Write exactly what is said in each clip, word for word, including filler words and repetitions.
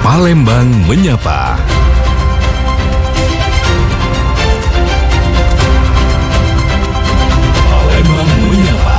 Palembang Menyapa. Palembang Menyapa.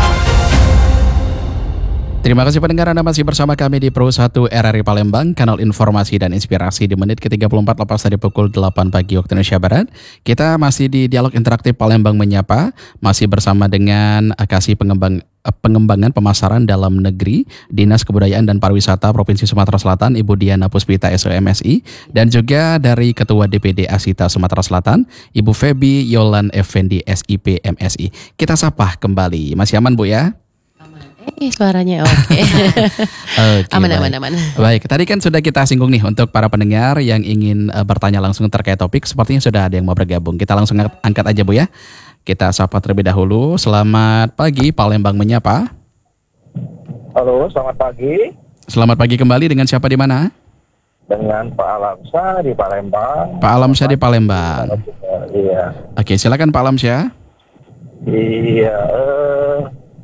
Terima kasih pendengar, Anda masih bersama kami di Pro satu R R I Palembang, kanal informasi dan inspirasi di menit ke tiga puluh empat lepas dari pukul delapan pagi waktu Indonesia Barat. Kita masih di dialog interaktif Palembang Menyapa, masih bersama dengan Kasih Pengembang Pengembangan Pemasaran Dalam Negeri, Dinas Kebudayaan dan Pariwisata Provinsi Sumatera Selatan, Ibu Diana Puspita S O M S I, dan juga dari Ketua D P D Asita Sumatera Selatan, Ibu Feby Yolan Effendi S I P M S I. Kita sapa kembali. Masih aman, Bu ya? Eh, suaranya oke. Okay. Okay, aman, baik. aman, aman. Baik, tadi kan sudah kita singgung nih untuk para pendengar yang ingin uh, bertanya langsung terkait topik. Sepertinya sudah ada yang mau bergabung. Kita langsung angkat aja, Bu ya. Kita sapa terlebih dahulu. Selamat pagi, Palembang Menyapa. Halo, selamat pagi. Selamat pagi kembali, dengan siapa di mana? Dengan Pak Alamsyah di Palembang. Pak Alamsyah di Palembang. Iya. Oke, silakan Pak Alamsyah. Iya. Uh,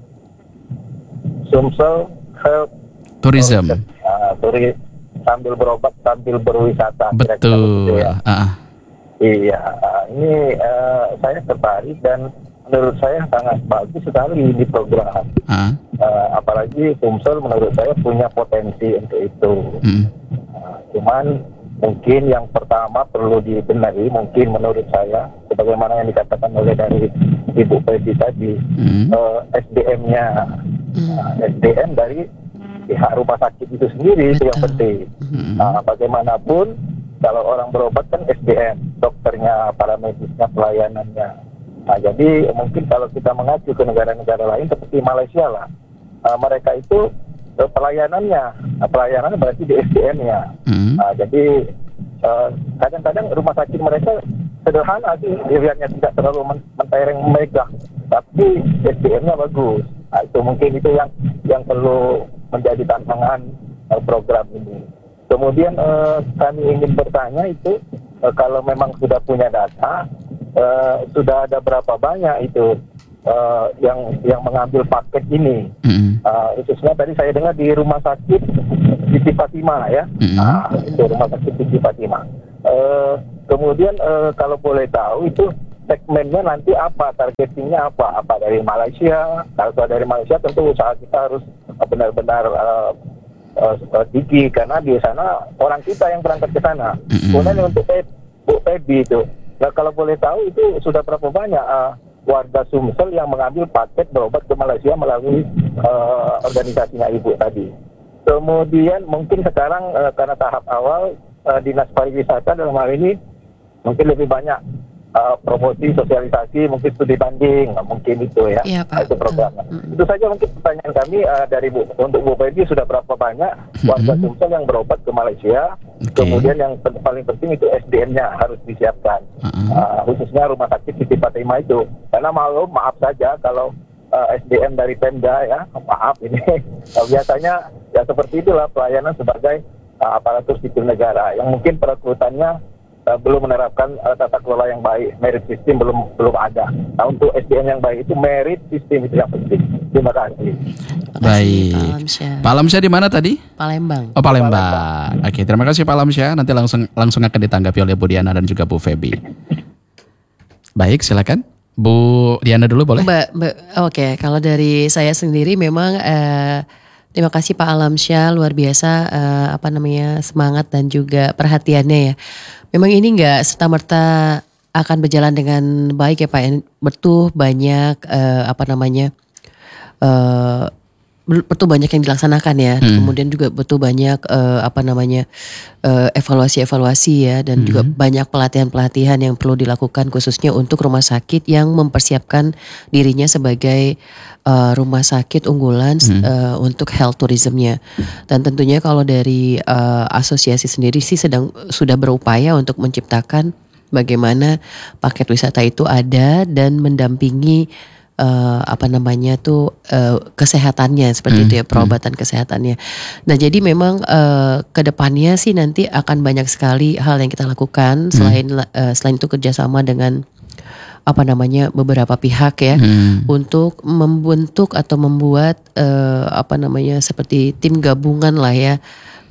Sumsel Health Tourism. Uh, turis sambil berobat sambil berwisata. Betul. Gitu ya. Uh-uh. Iya. Uh, ini uh, saya tertarik dan menurut saya sangat bagus sekali di program. Uh-uh. Uh, apalagi Sumsel menurut saya punya potensi untuk itu. Mm. Uh, cuman mungkin yang pertama perlu dibenahi, mungkin menurut saya, sebagaimana yang dikatakan oleh dari Ibu Feby tadi, Mm. uh, S D M-nya, Mm. uh, S D M dari pihak rumah sakit itu sendiri. Betul. Itu yang penting. Mm. Nah, bagaimanapun kalau orang berobat kan S D M, dokternya, para medisnya, pelayanannya. Nah, jadi mungkin kalau kita mengacu ke negara-negara lain seperti Malaysia lah, uh, mereka itu uh, pelayanannya, uh, pelayanannya berarti di S D M-nya. Mm. Nah, jadi uh, kadang-kadang rumah sakit mereka sederhana sih, dilihatnya tidak terlalu men- mentereng megah, tapi S D M-nya bagus. Nah, itu mungkin itu yang yang perlu menjadi tantangan uh, program ini. Kemudian uh, kami ingin bertanya itu uh, kalau memang sudah punya data, uh, sudah ada berapa banyak itu uh, yang yang mengambil paket ini. Mm. Uh, khususnya tadi saya dengar di rumah sakit Siti Fatimah ya. Mm. Nah, itu rumah sakit Siti Fatimah. Uh, kemudian uh, kalau boleh tahu itu segmennya nanti apa, targetingnya apa? Apa dari Malaysia? Kalau dari Malaysia tentu usaha kita harus benar-benar uh, uh, tinggi karena di sana orang kita yang berangkat ke sana. Mm-hmm. Kemudian untuk Bu Feby itu, nah, kalau boleh tahu itu sudah berapa banyak uh, warga Sumsel yang mengambil paket berobat ke Malaysia melalui uh, organisasinya Ibu tadi. Kemudian mungkin sekarang uh, karena tahap awal uh, Dinas Pariwisata dalam hal ini mungkin lebih banyak uh, promosi, sosialisasi, mungkin studi banding, nah, mungkin itu ya, Iya, Pak. itu programnya. Mm. Itu saja mungkin pertanyaan kami uh, dari Bu, untuk Bu Feby sudah berapa banyak warga Mm-hmm. Sumsel yang berobat ke Malaysia. Okay. Kemudian yang pen- paling penting itu S D M-nya harus disiapkan, Uh-uh. uh, khususnya rumah sakit Siti Fatimah itu. Karena maklum, maaf saja kalau uh, S D M dari Pemda ya, maaf ini uh, biasanya ya seperti itulah pelayanan sebagai uh, aparatur sipil negara yang mungkin perekrutannya uh, belum menerapkan uh, tata kelola yang baik, merit system belum belum ada. Nah, untuk S D M yang baik itu merit system itu yang penting. Terima kasih. Baik. Pak Alamsyah. Pak Alamsyah di mana tadi? Palembang. Oh, Palembang. Oke, terima kasih Pak Alamsyah. Nanti langsung langsung akan ditanggapi oleh Bu Diana dan juga Bu Feby. Baik, silakan. Bu Diana dulu boleh? Mbak, Mbak, oke. Kalau dari saya sendiri memang eh, terima kasih Pak Alamsyah, luar biasa eh, apa namanya semangat dan juga perhatiannya ya. Memang ini nggak serta-merta akan berjalan dengan baik ya Pak. Betul banyak eh, apa namanya eh, betul banyak yang dilaksanakan ya. Hmm. Kemudian juga betul banyak eh, apa namanya eh, evaluasi-evaluasi ya, dan Hmm. juga banyak pelatihan-pelatihan yang perlu dilakukan khususnya untuk rumah sakit yang mempersiapkan dirinya sebagai eh, rumah sakit unggulan Hmm. eh, untuk health tourismnya. Dan tentunya kalau dari eh, asosiasi sendiri sih sedang sudah berupaya untuk menciptakan bagaimana paket wisata itu ada dan mendampingi uh, apa namanya tuh uh, kesehatannya seperti Hmm, itu ya, perobatan kesehatannya. Nah jadi memang uh, kedepannya sih nanti akan banyak sekali hal yang kita lakukan selain uh, selain itu kerjasama dengan apa namanya beberapa pihak ya Hmm. untuk membentuk atau membuat uh, apa namanya seperti tim gabungan lah ya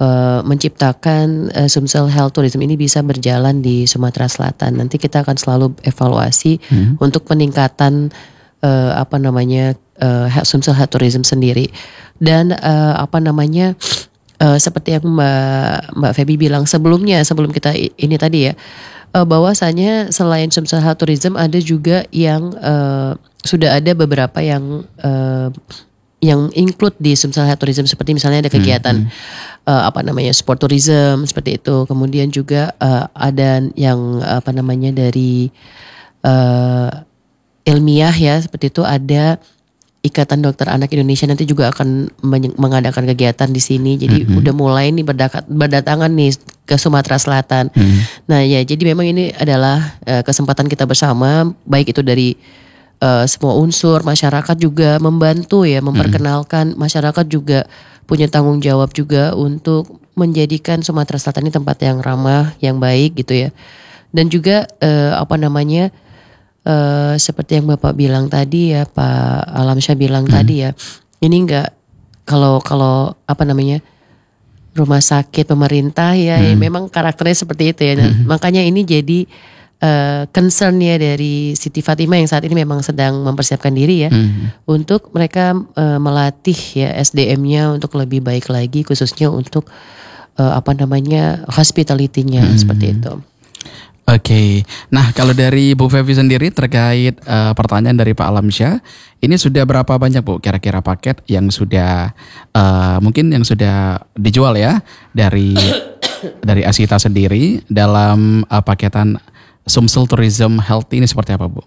uh, menciptakan uh, Sumsel Health Tourism ini bisa berjalan di Sumatera Selatan. Nanti kita akan selalu evaluasi hmm. untuk peningkatan uh, apa namanya uh, Sumsel Health Tourism sendiri. Dan uh, apa namanya uh, seperti yang Mbak Mbak Feby bilang sebelumnya, sebelum kita ini tadi ya, uh, bahwasanya selain Sumsel Health Tourism ada juga yang uh, sudah ada beberapa yang uh, yang include di Sumsel Health Tourism, seperti misalnya ada kegiatan hmm, hmm. Uh, apa namanya sport tourism seperti itu. Kemudian juga uh, ada yang apa namanya dari uh, ilmiah ya, seperti itu ada Ikatan Dokter Anak Indonesia nanti juga akan mengadakan kegiatan di sini. Jadi mm-hmm. udah mulai nih berdakat, berdatangan nih ke Sumatera Selatan. Mm. Nah ya, jadi memang ini adalah uh, kesempatan kita bersama, baik itu dari Uh, semua unsur masyarakat juga membantu ya, memperkenalkan hmm. masyarakat juga punya tanggung jawab juga untuk menjadikan Sumatera Selatan ini tempat yang ramah, yang baik gitu ya. Dan juga uh, apa namanya uh, seperti yang Bapak bilang tadi ya, Pak Alamsyah bilang hmm. tadi ya, ini enggak kalau kalau apa namanya rumah sakit pemerintah ya, hmm. ya memang karakternya seperti itu ya. Nah, hmm. makanya ini jadi Uh, concern ya dari Siti Fatimah yang saat ini memang sedang mempersiapkan diri ya hmm. untuk mereka uh, melatih ya S D M-nya untuk lebih baik lagi, khususnya untuk uh, apa namanya hospitality-nya hmm. seperti itu. Oke, okay. Nah kalau dari Bu Feby sendiri terkait uh, pertanyaan dari Pak Alamsyah, ini sudah berapa banyak Bu kira-kira paket yang sudah uh, mungkin yang sudah dijual ya dari dari Asita sendiri dalam uh, paketan Sumsel Tourism Health ini seperti apa Bu?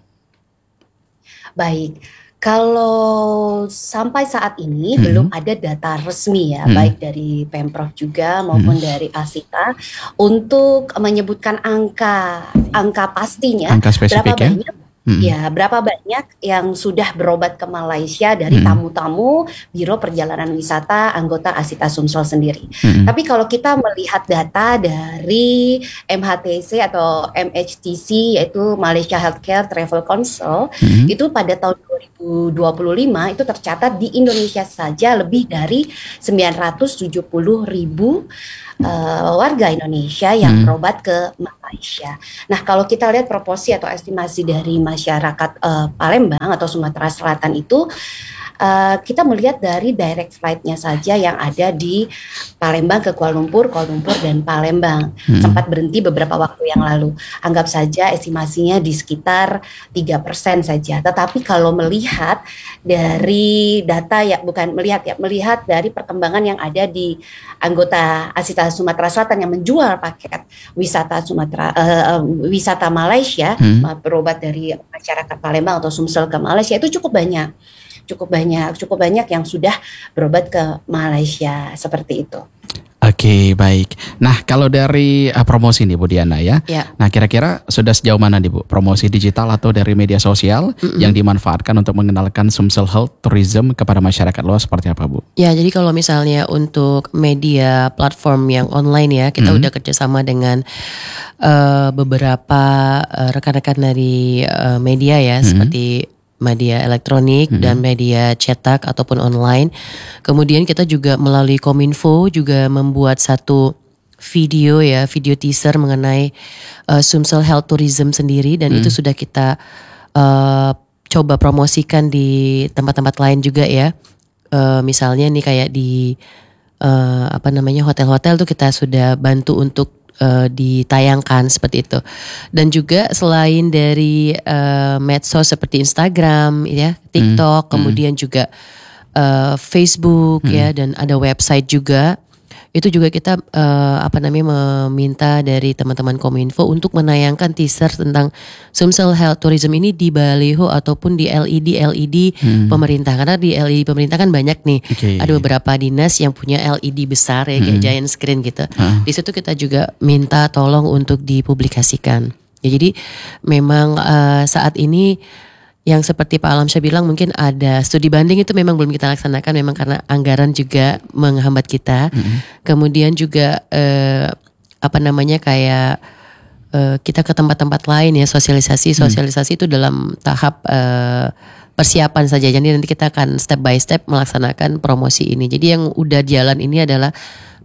Baik, kalau sampai saat ini hmm. belum ada data resmi ya, hmm. baik dari Pemprov juga maupun hmm. dari Asita untuk menyebutkan angka angka pastinya, angka spesifik berapa ya? banyak. Hmm. Ya, berapa banyak yang sudah berobat ke Malaysia dari hmm. tamu-tamu Biro Perjalanan Wisata anggota Asita Sumsel sendiri. Hmm. Tapi kalau kita melihat data dari M H T C atau M H T C, yaitu Malaysia Healthcare Travel Council, hmm. itu pada tahun dua ribu dua puluh lima itu tercatat di Indonesia saja lebih dari sembilan ratus tujuh puluh ribu Uh, warga Indonesia yang hmm. berobat ke Malaysia. Nah, kalau kita lihat proporsi atau estimasi dari masyarakat uh, Palembang atau Sumatera Selatan itu, uh, kita melihat dari direct flight-nya saja yang ada di Palembang ke Kuala Lumpur, Kuala Lumpur dan Palembang. Hmm. Sempat berhenti beberapa waktu yang lalu. Anggap saja estimasinya di sekitar tiga persen saja. Tetapi kalau melihat dari data ya, bukan melihat ya, melihat dari perkembangan yang ada di anggota Asita Sumatera Selatan yang menjual paket wisata Sumatera uh, wisata Malaysia, hmm. berobat dari masyarakat Palembang atau Sumsel ke Malaysia itu cukup banyak. Cukup banyak, cukup banyak yang sudah berobat ke Malaysia seperti itu. Oke, baik. Nah, kalau dari uh, promosi nih Bu Diana ya. ya. Nah, kira-kira sudah sejauh mana nih Bu? Promosi digital atau dari media sosial Mm-mm. yang dimanfaatkan untuk mengenalkan Sumsel Health Tourism kepada masyarakat luas seperti apa Bu? Ya, jadi kalau misalnya untuk media platform yang online ya, kita mm-hmm. udah kerjasama dengan uh, beberapa uh, rekan-rekan dari uh, media ya, mm-hmm. seperti media elektronik hmm. dan media cetak ataupun online. Kemudian kita juga melalui Kominfo juga membuat satu video ya, video teaser mengenai uh, Sumsel Health Tourism sendiri dan hmm. itu sudah kita uh, coba promosikan di tempat-tempat lain juga ya. Uh, misalnya nih kayak di uh, apa namanya hotel-hotel tuh kita sudah bantu untuk Uh, ditayangkan seperti itu. Dan juga selain dari uh, medsos seperti Instagram ya, TikTok, hmm. kemudian hmm. juga uh, Facebook hmm. ya, dan ada website juga. Itu juga kita uh, apa namanya meminta dari teman-teman Kominfo untuk menayangkan teaser tentang Sumsel Health Tourism ini di baliho ataupun di L E D L E D hmm. pemerintah, karena di L E D pemerintah kan banyak nih. Okay. Ada beberapa dinas yang punya L E D besar ya, kayak hmm. giant screen gitu. Huh? Di situ kita juga minta tolong untuk dipublikasikan. Ya, jadi memang uh, saat ini yang seperti Pak Alamsyah bilang mungkin ada studi banding itu memang belum kita laksanakan memang karena anggaran juga menghambat kita. Mm-hmm. Kemudian juga eh, apa namanya kayak eh, kita ke tempat-tempat lain ya, sosialisasi sosialisasi mm. itu dalam tahap eh, persiapan saja. Jadi nanti kita akan step by step melaksanakan promosi ini. Jadi yang udah jalan ini adalah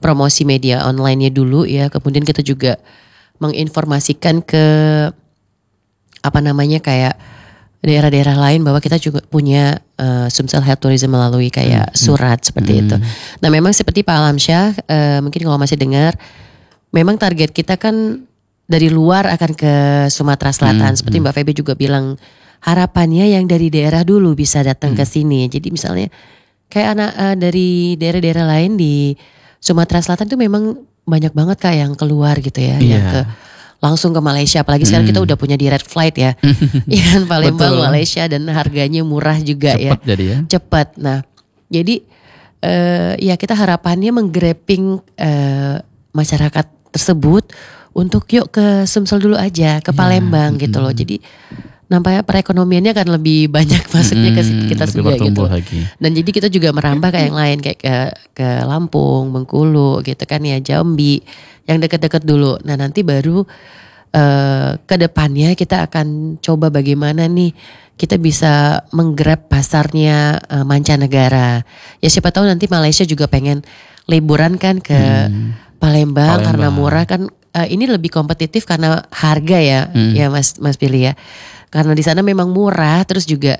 promosi media online-nya dulu ya. Kemudian kita juga menginformasikan ke apa namanya kayak daerah-daerah lain bahwa kita juga punya uh, Sumsel Health Tourism melalui kayak surat seperti itu. Nah memang seperti Pak Alamsyah, uh, mungkin kalau masih dengar, memang target kita kan dari luar akan ke Sumatera Selatan. Seperti Mbak Feby juga bilang, harapannya yang dari daerah dulu bisa datang ke sini. Jadi misalnya kayak anak uh, dari daerah-daerah lain di Sumatera Selatan itu memang banyak banget Kak yang keluar gitu ya, Iya. yang ke langsung ke Malaysia. Apalagi sekarang kita udah punya direct flight ya, yang Palembang Betul. Malaysia dan harganya murah juga ya. Cepat jadi ya. Cepat. Nah, jadi uh, ya kita harapannya menggrabbing uh, masyarakat tersebut untuk yuk ke Sumsel dulu aja, ke Palembang gitu loh. Jadi nampaknya perekonomiannya akan lebih banyak masuknya ke Hmm, kita lebih juga gitu. bertumbuh lagi. Dan jadi kita juga merambah ke yang lain kayak ke ke Lampung, Bengkulu gitu kan ya, Jambi, yang dekat-dekat dulu. Nah nanti baru uh, ke depannya kita akan coba bagaimana nih kita bisa menggrab pasarnya uh, mancanegara. Ya siapa tahu nanti Malaysia juga pengen liburan kan ke Hmm. Palembang, Palembang. karena murah kan. Uh, ini lebih kompetitif karena harga ya, Hmm. ya Mas Mas Billy ya. Karena di sana memang murah, terus juga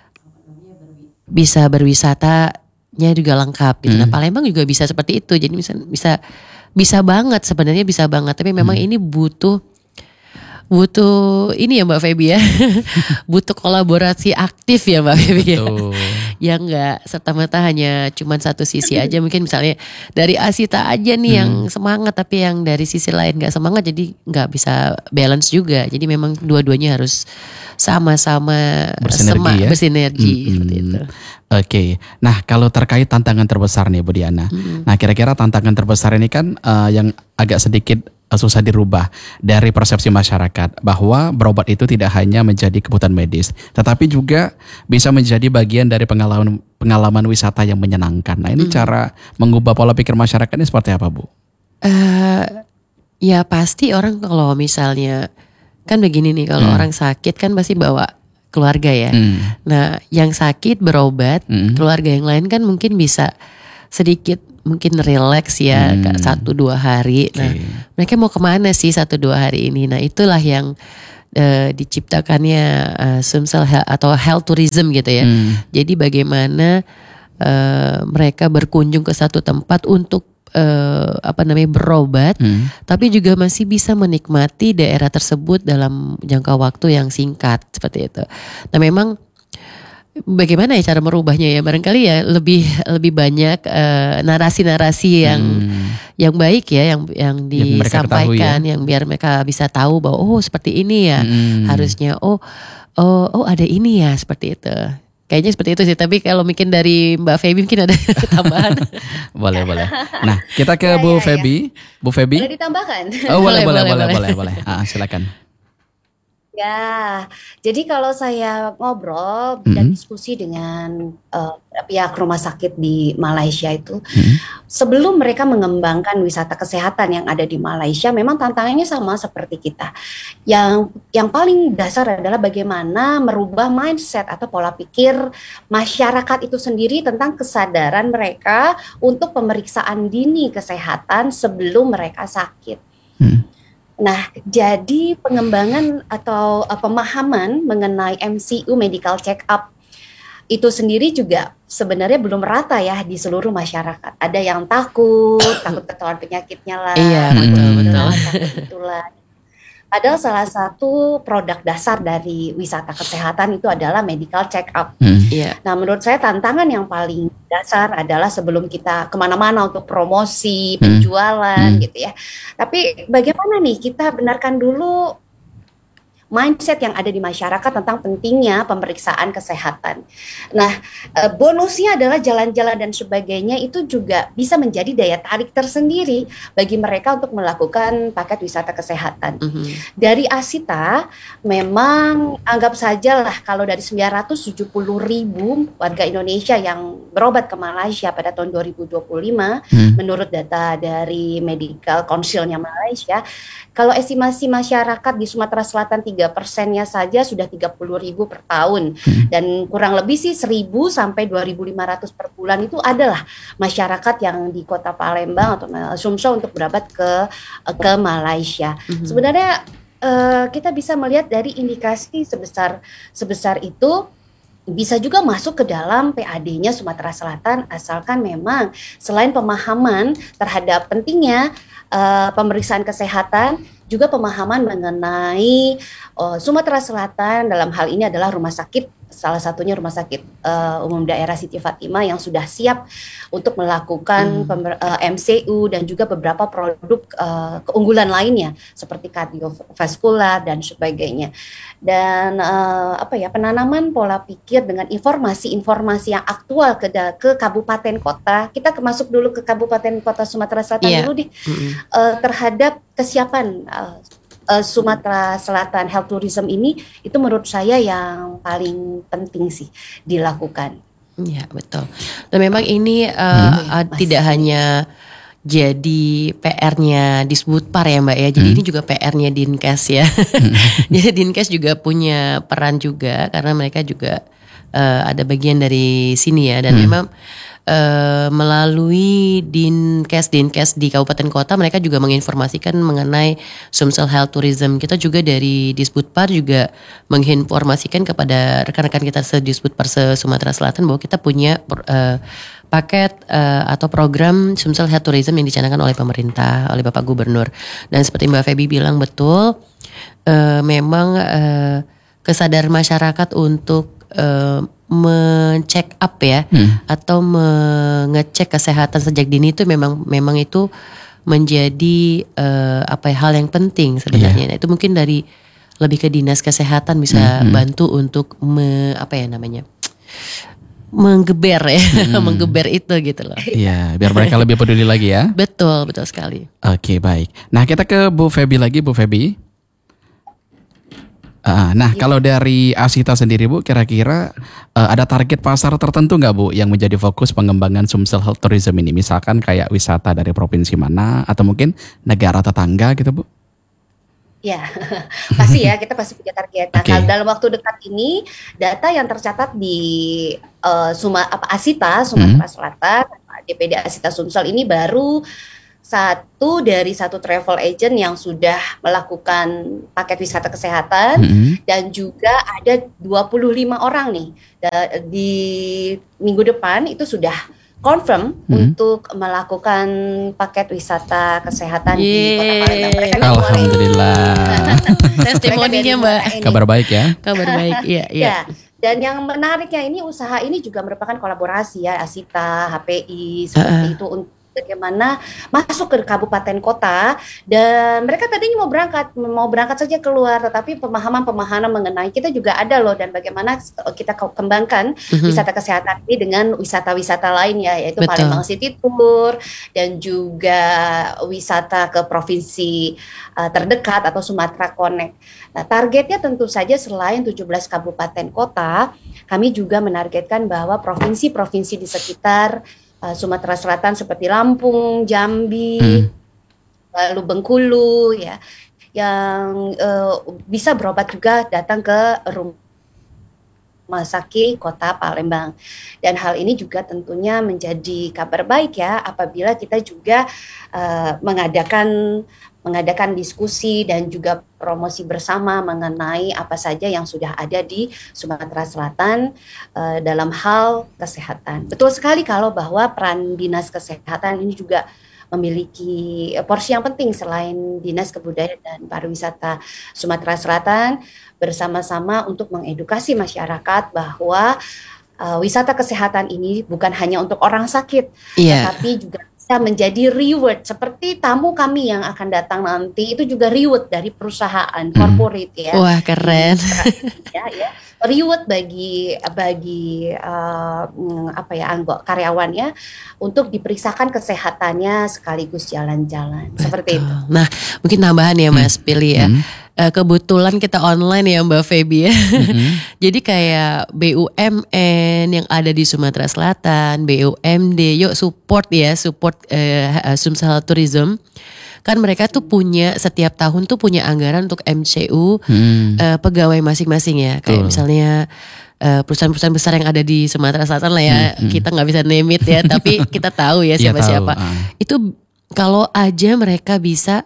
bisa berwisatanya juga lengkap gitu. Nah Palembang juga bisa seperti itu. Jadi bisa bisa bisa banget sebenarnya bisa banget. Tapi memang ini butuh butuh ini ya Mbak Feby ya, butuh kolaborasi aktif ya Mbak Feby ya. Betul. Yang nggak serta-merta hanya cuman satu sisi aja. Mungkin misalnya dari Asita aja nih yang semangat, tapi yang dari sisi lain nggak semangat, jadi nggak bisa balance juga. Jadi memang dua-duanya harus sama-sama Bersinergi sema- ya? bersinergi Mm-mm. seperti itu. Oke, nah kalau terkait tantangan terbesar nih Bu Diana, nah kira-kira tantangan terbesar ini kan eh, yang agak sedikit eh, susah dirubah dari persepsi masyarakat bahwa berobat itu tidak hanya menjadi kebutuhan medis, tetapi juga bisa menjadi bagian dari pengalaman pengalaman wisata yang menyenangkan. Nah ini cara mengubah pola pikir masyarakat ini seperti apa Bu? Eh, ya pasti orang kalau misalnya kan begini nih, kalau orang sakit kan pasti bawa keluarga ya. Hmm. Nah yang sakit berobat, Hmm. keluarga yang lain kan mungkin bisa sedikit mungkin relax ya, Hmm. Kak, satu dua hari. Nah mereka mau kemana sih satu dua hari ini? Nah itulah yang eh, diciptakannya eh, Sumsel Health atau health tourism gitu ya. Hmm. Jadi bagaimana eh, mereka berkunjung ke satu tempat untuk eh, apa namanya berobat, Hmm. tapi juga masih bisa menikmati daerah tersebut dalam jangka waktu yang singkat seperti itu. Nah memang bagaimana ya cara merubahnya ya, barangkali ya lebih lebih banyak eh, narasi-narasi yang yang baik ya, yang yang Yang mereka ketahui disampaikan, ya. yang biar mereka bisa tahu bahwa oh seperti ini ya Hmm. harusnya, oh oh oh ada ini ya seperti itu. Kayaknya seperti itu sih, tapi kalau mungkin dari Mbak Feby mungkin ada tambahan. Boleh boleh. Nah kita ke Ya, Bu ya, ya. Feby, Bu Feby. Boleh ditambahkan? Oh boleh boleh Boleh, boleh boleh. boleh boleh. Ah, silakan. Ya, jadi kalau saya ngobrol dan Mm-mm. diskusi dengan eh, pihak rumah sakit di Malaysia itu, Hmm. sebelum mereka mengembangkan wisata kesehatan yang ada di Malaysia, memang tantangannya sama seperti kita. Yang yang paling dasar adalah bagaimana merubah mindset atau pola pikir masyarakat itu sendiri tentang kesadaran mereka untuk pemeriksaan dini kesehatan sebelum mereka sakit. Hmm. Nah, jadi pengembangan atau uh, pemahaman mengenai M C U medical check up itu sendiri juga sebenarnya belum rata ya di seluruh masyarakat. Ada yang takut, takut ketahuan penyakitnya lah, Iya, takut betul, ini betul. lah, takut itulah. Padahal salah satu produk dasar dari wisata kesehatan itu adalah medical check up. Hmm. Iya. Nah, menurut saya tantangan yang paling dasar adalah sebelum kita kemana-mana untuk promosi, Hmm. penjualan Hmm. gitu ya. Tapi bagaimana nih kita benarkan dulu mindset yang ada di masyarakat tentang pentingnya pemeriksaan kesehatan. Nah, eh, bonusnya adalah jalan-jalan dan sebagainya itu juga bisa menjadi daya tarik tersendiri bagi mereka untuk melakukan paket wisata kesehatan. Mhm. Dari Asita, memang anggap saja lah kalau dari sembilan ratus tujuh puluh ribu warga Indonesia yang berobat ke Malaysia pada tahun dua ribu dua puluh lima, Hmm. menurut data dari Medical Council-nya Malaysia, kalau estimasi masyarakat di Sumatera Selatan tiga tiga persennya saja sudah tiga puluh ribu per tahun. Hmm. Dan kurang lebih sih seribu sampai dua ribu lima ratus per bulan itu adalah masyarakat yang di kota Palembang atau Sumsel untuk berobat ke ke Malaysia. Hmm. Sebenarnya uh, kita bisa melihat dari indikasi sebesar sebesar itu bisa juga masuk ke dalam P A D-nya Sumatera Selatan, asalkan memang selain pemahaman terhadap pentingnya uh, pemeriksaan kesehatan, juga pemahaman mengenai uh, Sumatera Selatan dalam hal ini adalah rumah sakit, salah satunya Rumah Sakit uh, Umum Daerah Siti Fatimah yang sudah siap untuk melakukan hmm. pemer, uh, M C U dan juga beberapa produk uh, keunggulan lainnya seperti kardiovaskular dan sebagainya. Dan uh, apa ya penanaman pola pikir dengan informasi-informasi yang aktual ke ke kabupaten kota. Kita masuk dulu ke kabupaten kota Sumatera Selatan yeah. dulu deh mm-hmm. uh, terhadap kesiapan uh, uh, Sumatera Selatan health tourism ini, itu menurut saya yang paling penting sih dilakukan. Ya betul. Dan memang ini uh, hmm. tidak hanya jadi P R-nya Disbudpar ya Mbak ya. Jadi hmm. ini juga P R-nya Dinkes ya. Hmm. Jadi Dinkes juga punya peran juga karena mereka juga uh, ada bagian dari sini ya. Dan hmm. memang uh, melalui Dinkes Dinkes di kabupaten kota mereka juga menginformasikan mengenai Sumsel Health Tourism. Kita juga dari Disbudpar juga menginformasikan kepada rekan-rekan kita se-Disbudpar se-Sumatera Selatan bahwa kita punya uh, paket uh, atau program Sumsel Health Tourism yang dicanangkan oleh pemerintah, oleh Bapak Gubernur. Dan seperti Mbak Feby bilang betul, uh, memang uh, kesadaran masyarakat untuk uh, men-check up ya, hmm. atau mengecek kesehatan sejak dini itu memang memang itu menjadi uh, apa ya, hal yang penting sebenarnya. Yeah. Nah, itu mungkin dari lebih ke dinas kesehatan bisa hmm. bantu untuk me, apa ya namanya? menggeber ya, hmm. menggeber itu gitu loh. Iya, biar mereka lebih peduli lagi ya. Betul, betul sekali. Oke, baik. Nah, kita ke Bu Feby lagi, Bu Feby. Uh, nah, ya. Kalau dari Asita sendiri Bu, kira-kira uh, ada target pasar tertentu nggak Bu yang menjadi fokus pengembangan Sumsel Health Tourism ini? Misalkan kayak wisata dari provinsi mana atau mungkin negara tetangga gitu Bu? Ya, pasti ya, kita pasti punya target. Nah, okay. dalam waktu dekat ini, data yang tercatat di uh, Suma, apa, Asita, Sumatera hmm. Selatan, D P D Asita Sumsel ini baru satu dari satu travel agent yang sudah melakukan paket wisata kesehatan, hmm. dan juga ada dua puluh lima orang nih di minggu depan itu sudah confirm hmm. untuk melakukan paket wisata kesehatan Yeay. Di Kota Palembang. Alhamdulillah. Testimoninya Mbak. Kabar baik ya. Kabar baik. Iya, iya. Ya. Dan yang menariknya ini usaha ini juga merupakan kolaborasi ya Asita, H P I seperti uh-uh. itu untuk bagaimana masuk ke kabupaten kota, dan mereka tadinya mau berangkat mau berangkat saja keluar, tetapi pemahaman-pemahaman mengenai kita juga ada loh, dan bagaimana kita kembangkan mm-hmm. wisata kesehatan ini dengan wisata-wisata lain ya, yaitu Betul. Palembang City Tour dan juga wisata ke provinsi uh, terdekat atau Sumatera Connect. Nah, targetnya tentu saja selain tujuh belas kabupaten kota, kami juga menargetkan bahwa provinsi-provinsi di sekitar Uh, Sumatera Selatan seperti Lampung, Jambi, hmm. lalu Bengkulu ya, yang uh, bisa berobat juga datang ke rumah sakit Kota Palembang. Dan hal ini juga tentunya menjadi kabar baik ya apabila kita juga uh, mengadakan mengadakan diskusi dan juga promosi bersama mengenai apa saja yang sudah ada di Sumatera Selatan uh, dalam hal kesehatan. Betul sekali kalau bahwa peran Dinas Kesehatan ini juga memiliki porsi yang penting selain Dinas Kebudayaan dan Pariwisata Sumatera Selatan bersama-sama untuk mengedukasi masyarakat bahwa uh, wisata kesehatan ini bukan hanya untuk orang sakit, yeah. tetapi juga menjadi reward, seperti tamu kami yang akan datang nanti itu juga reward dari perusahaan corporate ya. Wah, keren. Ya, ya. Reward bagi bagi uh, apa ya anggota karyawannya untuk diperiksakan kesehatannya sekaligus jalan-jalan. Betul. Seperti itu. Nah, mungkin tambahan ya Mas hmm. Pilih ya. Hmm. Kebetulan kita online ya Mbak Feby ya. Mm-hmm. Jadi kayak B U M N yang ada di Sumatera Selatan, B U M D, yuk support ya, support uh, Sumsel Tourism. kan mereka tuh punya setiap tahun tuh punya anggaran untuk M C U Hmm. eh, pegawai masing-masing ya. Kayak Betul. misalnya eh, perusahaan-perusahaan besar yang ada di Sumatera Selatan lah ya. Hmm, hmm. Kita nggak bisa name it ya, tapi kita tahu ya Iya, siapa-siapa. tahu, ah. Itu kalau aja mereka bisa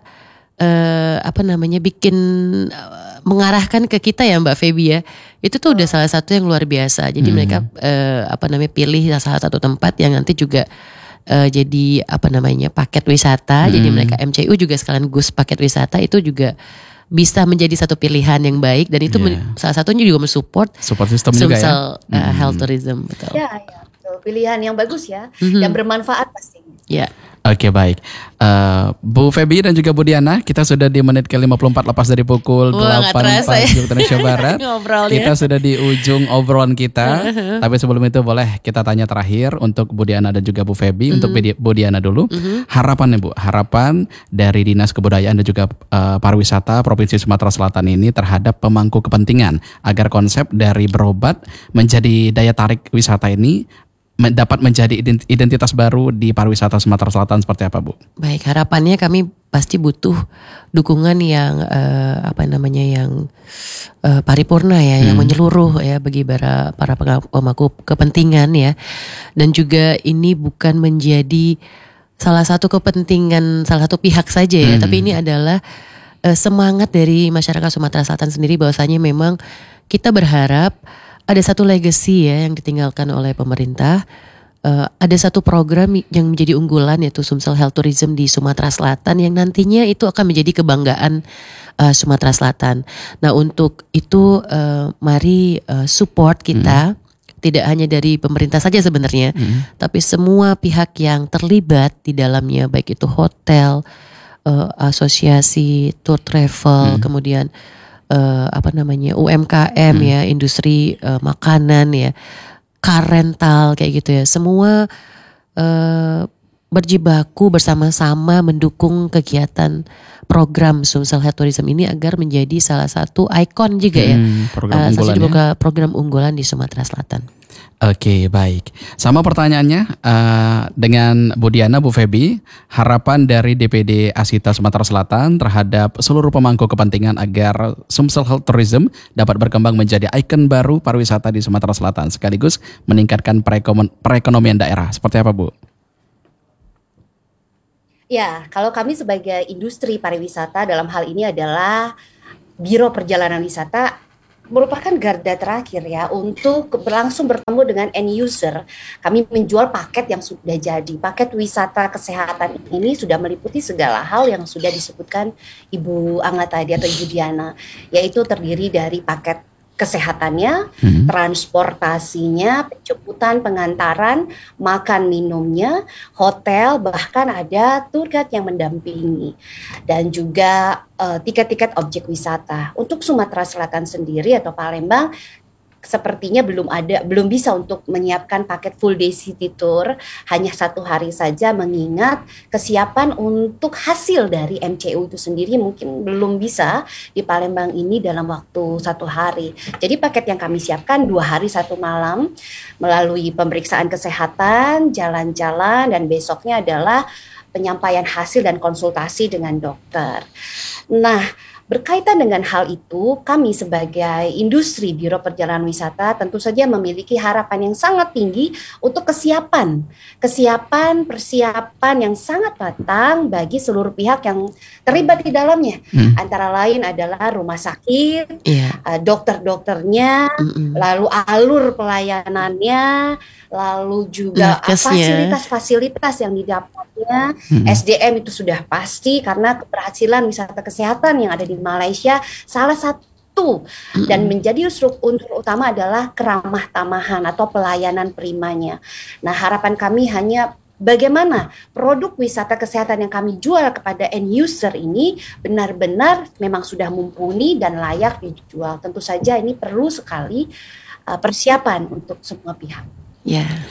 eh, apa namanya bikin eh, mengarahkan ke kita ya Mbak Feby ya. Itu tuh udah salah satu yang luar biasa. Jadi Hmm. mereka eh, apa namanya pilih salah satu tempat yang nanti juga eh, jadi apa namanya paket wisata. Jadi Hmm. mereka M C U juga sekalian gus paket wisata itu juga bisa menjadi satu pilihan yang baik dan itu men- Iya. salah satunya juga mensupport Support system juga ya. Sumsel uh, Hmm. Health Tourism betul. Ya, ya, betul. Pilihan yang bagus ya, Mhm. yang bermanfaat pastinya. Ya. Oke, baik. Eh, Bu Feby dan juga Bu Diana, kita sudah di menit ke lima puluh empat lepas dari pukul Wah, nggak delapan terasa pagi ya. waktu Indonesia Barat. Ngobrolnya. Kita sudah di ujung obrolan kita. Tapi sebelum itu boleh kita tanya terakhir untuk Bu Diana dan juga Bu Feby. Untuk Bedi- Bu Diana dulu. Harapannya Bu, harapan dari Dinas Kebudayaan dan juga eh, Pariwisata Provinsi Sumatera Selatan ini terhadap pemangku kepentingan agar konsep dari berobat menjadi daya tarik wisata ini men- dapat menjadi ident- identitas baru di pariwisata Sumatera Selatan seperti apa Bu? Baik, harapannya kami pasti butuh dukungan yang eh, apa namanya yang eh, paripurna ya, yang menyeluruh ya bagi para para penga- pemangku kepentingan ya. Dan juga ini bukan menjadi salah satu kepentingan salah satu pihak saja ya, tapi ini adalah eh, semangat dari masyarakat Sumatera Selatan sendiri bahwasanya memang kita berharap ada satu legacy ya yang ditinggalkan oleh pemerintah. Uh, ada satu program yang menjadi unggulan yaitu Sumsel Health Tourism di Sumatera Selatan yang nantinya itu akan menjadi kebanggaan uh, Sumatera Selatan. Nah untuk itu uh, mari uh, support kita. Tidak hanya dari pemerintah saja sebenarnya, tapi semua pihak yang terlibat di dalamnya, baik itu hotel, uh, asosiasi tour travel, kemudian uh, apa namanya U M K M ya, industri uh, makanan ya, car rental kayak gitu ya, semua uh, berjibaku bersama-sama mendukung kegiatan program Sumsel Health Tourism ini agar menjadi salah satu ikon juga ya, Hmm, program uh, salah unggulan satu ya. program- program unggulan di Sumatera Selatan. Oke, baik. Sama pertanyaannya eh, dengan Bu Diana, Bu Feby, harapan dari D P D Asita Sumatera Selatan terhadap seluruh pemangku kepentingan agar Sumsel Health Tourism dapat berkembang menjadi ikon baru pariwisata di Sumatera Selatan sekaligus meningkatkan perekonom- perekonomian daerah. Seperti apa, Bu? Ya, kalau kami sebagai industri pariwisata dalam hal ini adalah Biro Perjalanan Wisata merupakan garda terakhir ya untuk berlangsung bertemu dengan end user. Kami menjual paket yang sudah jadi. Paket wisata kesehatan ini sudah meliputi segala hal yang sudah disebutkan Ibu Angga tadi atau Ibu Diana, yaitu terdiri dari paket kesehatannya, Hmm. transportasinya, penjemputan, pengantaran, makan minumnya, hotel, bahkan ada tour guide yang mendampingi, dan juga eh, tiket-tiket objek wisata. Untuk Sumatera Selatan sendiri atau Palembang, sepertinya belum ada, belum bisa untuk menyiapkan paket full day city tour hanya satu hari saja, mengingat kesiapan untuk hasil dari M C U itu sendiri mungkin belum bisa di Palembang ini dalam waktu satu hari. Jadi paket yang kami siapkan dua hari satu malam melalui pemeriksaan kesehatan, jalan-jalan, dan besoknya adalah penyampaian hasil dan konsultasi dengan dokter. Nah, berkaitan dengan hal itu, kami sebagai industri Biro Perjalanan Wisata tentu saja memiliki harapan yang sangat tinggi untuk kesiapan, kesiapan, persiapan yang sangat matang bagi seluruh pihak yang terlibat di dalamnya. Hmm. Antara lain adalah rumah sakit, Iya. eh, dokter-dokternya, Mm-mm. lalu alur pelayanannya, lalu juga eh, Nakesnya. fasilitas-fasilitas yang didapatnya. Hmm. S D M itu sudah pasti karena keberhasilan wisata kesehatan yang ada di Malaysia salah satu dan menjadi unsur, unsur utama adalah keramah tamahan atau pelayanan primanya. Nah, harapan kami hanya bagaimana produk wisata kesehatan yang kami jual kepada end user ini benar-benar memang sudah mumpuni dan layak dijual. Tentu saja ini perlu sekali uh, persiapan untuk semua pihak. Ya.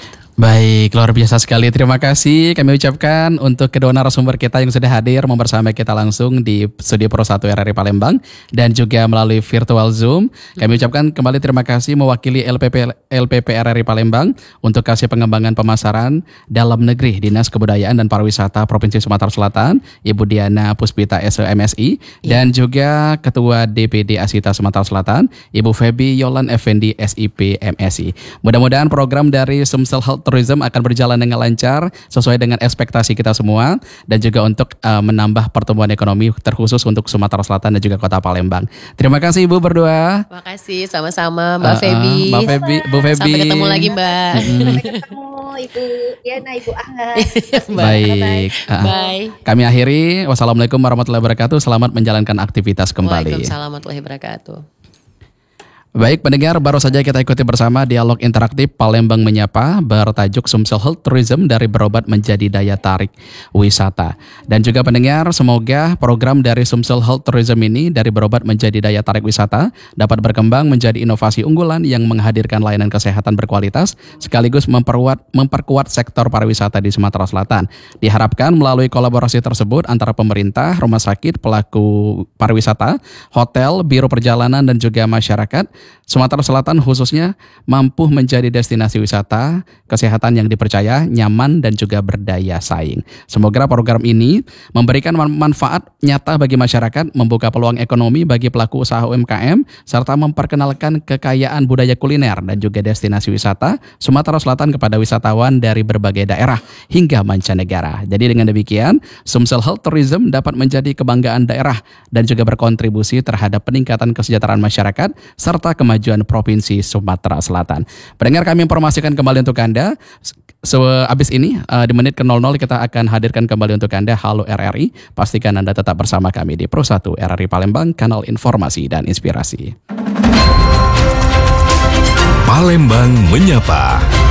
Baik, luar biasa sekali. Terima kasih kami ucapkan untuk kedua narasumber kita yang sudah hadir membersamai kita langsung di Studio Pro satu R R I Palembang dan juga melalui virtual Zoom. Kami ucapkan kembali terima kasih mewakili L P P L P P R R I Palembang untuk kasih pengembangan pemasaran dalam negeri Dinas Kebudayaan dan Pariwisata Provinsi Sumatera Selatan, Ibu Diana Puspita S M S I, ya. Dan juga Ketua D P D Asita Sumatera Selatan, Ibu Feby Yolan Effendi S I P M S I. Mudah-mudahan program dari Sumsel Health Tourism akan berjalan dengan lancar sesuai dengan ekspektasi kita semua dan juga untuk uh, menambah pertumbuhan ekonomi terkhusus untuk Sumatera Selatan dan juga Kota Palembang. Terima kasih Ibu berdua. Terima kasih sama-sama Mbak Uh, uh, Feby. Mbak Feby, Bu Feby. Sampai ketemu lagi Mbak. Sampai ketemu Ibu Diana, Ibu Angga. Baik. Uh, Bye. Kami akhiri. Wassalamualaikum warahmatullahi wabarakatuh. Selamat menjalankan aktivitas kembali. Waalaikumsalam warahmatullahi wabarakatuh. Baik pendengar, baru saja kita ikuti bersama dialog interaktif Palembang Menyapa bertajuk Sumsel Health Tourism dari berobat menjadi daya tarik wisata. Dan juga pendengar, semoga program dari Sumsel Health Tourism ini dari berobat menjadi daya tarik wisata dapat berkembang menjadi inovasi unggulan yang menghadirkan layanan kesehatan berkualitas sekaligus memperkuat, memperkuat sektor pariwisata di Sumatera Selatan. Diharapkan melalui kolaborasi tersebut antara pemerintah, rumah sakit, pelaku pariwisata, hotel, biro perjalanan dan juga masyarakat Sumatera Selatan khususnya mampu menjadi destinasi wisata kesehatan yang dipercaya, nyaman dan juga berdaya saing. Semoga program ini memberikan manfaat nyata bagi masyarakat, membuka peluang ekonomi bagi pelaku usaha U M K M serta memperkenalkan kekayaan budaya kuliner dan juga destinasi wisata Sumatera Selatan kepada wisatawan dari berbagai daerah hingga mancanegara. Jadi dengan demikian, Sumsel Health Tourism dapat menjadi kebanggaan daerah dan juga berkontribusi terhadap peningkatan kesejahteraan masyarakat serta kemajuan Provinsi Sumatera Selatan. Pendengar, kami informasikan kembali untuk Anda. So, abis ini uh, di menit ke nol nol kita akan hadirkan kembali untuk Anda Halo R R I. Pastikan Anda tetap bersama kami di Pro satu R R I Palembang, kanal informasi dan inspirasi. Palembang Menyapa.